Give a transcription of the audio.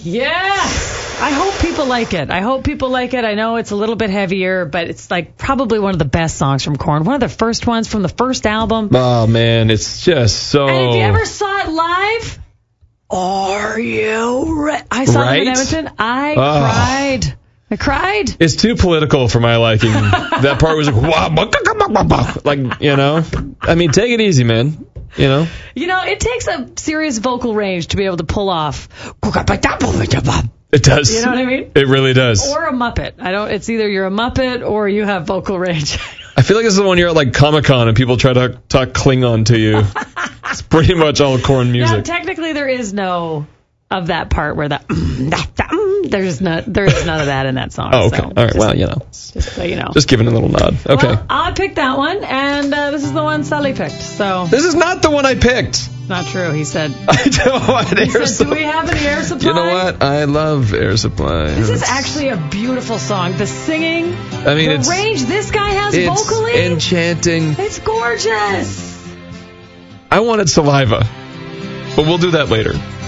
Yeah. I hope people like it. I know it's a little bit heavier, but it's like probably one of the best songs from Korn. One of the first ones from the first album. Oh, man, it's just so... And if you ever saw it live, are you ready? I saw it in Edmonton. I cried. It's too political for my liking. That part was like, you know. I mean, take it easy, man. You know, it takes a serious vocal range to be able to pull off. It does. You know what I mean? It really does. Or a Muppet. It's either you're a Muppet or you have vocal range. I feel like this is the one you're at like Comic-Con and people try to talk Klingon to you. It's pretty much all Korn music. Now, technically, there is no of that part where there's none of that in that song. Oh, okay. So all right. Well, just so you know. Just giving a little nod. Okay. Well, I picked that one, and this is the one Sully picked. So this is not the one I picked. Not true. He said. I don't want air supply. Do we have any air supply? You know what? I love Air Supply. This is actually a beautiful song. The singing, the range this guy has vocally. It's enchanting. It's gorgeous. I wanted Saliva, but we'll do that later.